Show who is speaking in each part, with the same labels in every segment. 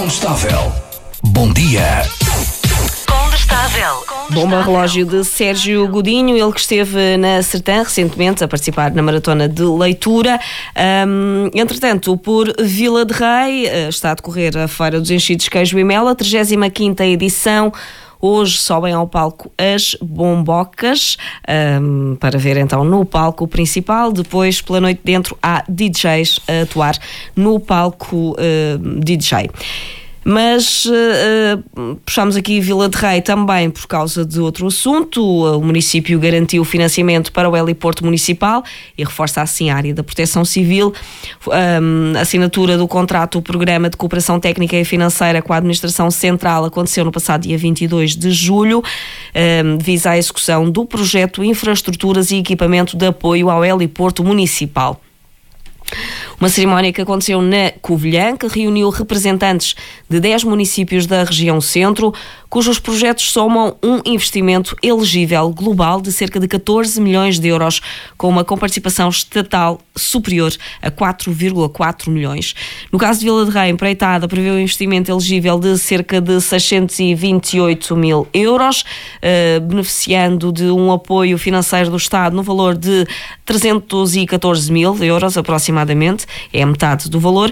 Speaker 1: Condestável. Bom dia.
Speaker 2: Bomba relógio de Sérgio Godinho, ele que esteve na Sertã recentemente a participar na maratona de leitura. Entretanto, por Vila de Rei está a decorrer a Feira dos Enchidos Queijo e Mel, a 35ª edição. Hoje sobem ao palco as Bombocas, para ver então no palco principal. Depois, pela noite dentro, há DJs a atuar no palco DJ. Mas puxamos aqui Vila de Rei também por causa de outro assunto. O município garantiu financiamento para o heliporto municipal e reforça assim a área da proteção civil. A assinatura do contrato, o Programa de Cooperação Técnica e Financeira com a Administração Central aconteceu no passado dia 22 de julho. Visa a execução do projeto Infraestruturas e Equipamento de Apoio ao Heliporto Municipal. Uma cerimónia que aconteceu na Covilhã, que reuniu representantes de 10 municípios da região centro, cujos projetos somam um investimento elegível global de cerca de 14 milhões de euros, com uma comparticipação estatal superior a 4,4 milhões. No caso de Vila de Rei, a empreitada prevê um investimento elegível de cerca de 628 mil euros, beneficiando de um apoio financeiro do Estado no valor de 314 mil euros aproximadamente, é a metade do valor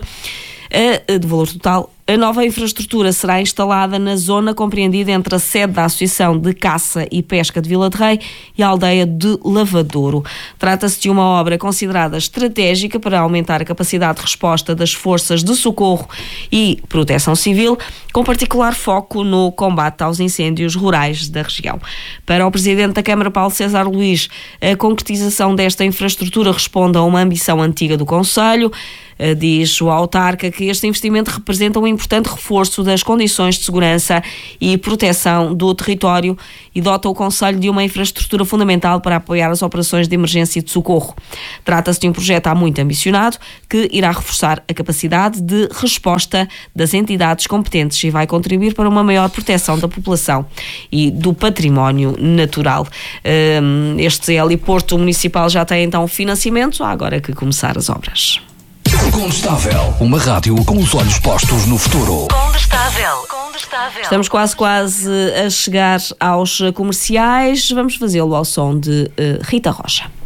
Speaker 2: total. A nova infraestrutura será instalada na zona compreendida entre a sede da Associação de Caça e Pesca de Vila de Rei e a aldeia de Lavadouro. Trata-se de uma obra considerada estratégica para aumentar a capacidade de resposta das forças de socorro e proteção civil, com particular foco no combate aos incêndios rurais da região. Para o Presidente da Câmara, Paulo César Luís, a concretização desta infraestrutura responde a uma ambição antiga do Concelho. Diz o autarca que este investimento representa um importante reforço das condições de segurança e proteção do território e dota o Concelho de uma infraestrutura fundamental para apoiar as operações de emergência e de socorro. Trata-se de um projeto há muito ambicionado que irá reforçar a capacidade de resposta das entidades competentes e vai contribuir para uma maior proteção da população e do património natural. Este heliporto municipal já tem então financiamento, há agora que começar as obras.
Speaker 1: Condestável. Uma rádio com os olhos postos no futuro.
Speaker 3: Condestável.
Speaker 2: Estamos quase a chegar aos comerciais. Vamos fazê-lo ao som de Rita Rocha.